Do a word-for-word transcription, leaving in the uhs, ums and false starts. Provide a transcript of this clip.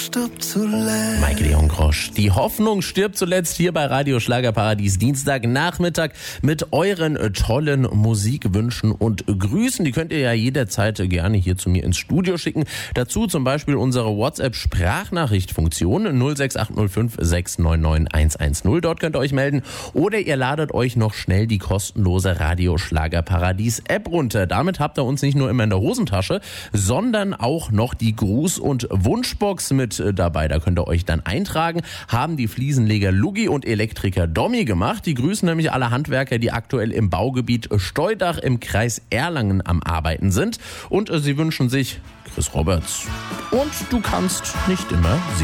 stirbt zuletzt. Mike Leon Grosch. Die Hoffnung stirbt zuletzt hier bei Radio Schlagerparadies Dienstagnachmittag mit euren tollen Musikwünschen und Grüßen. Die könnt ihr ja jederzeit gerne hier zu mir ins Studio schicken. Dazu zum Beispiel unsere WhatsApp-Sprachnachricht-Funktion null sechs acht null fünf sechs neun neun eins eins null. Dort könnt ihr euch melden. Oder ihr ladet euch noch schnell die kostenlose Radio Schlagerparadies App runter. Damit habt ihr uns nicht nur immer in der Hosentasche, sondern auch noch die Gruß- und Wunschbox mit dabei. Da könnt ihr euch dann eintragen. Haben die Fliesenleger Lugi und Elektriker Dommi gemacht. Die grüßen nämlich alle Handwerker, die aktuell im Baugebiet Steudach im Kreis Erlangen am Arbeiten sind. Und sie wünschen sich Chris Roberts. Und du kannst nicht immer sie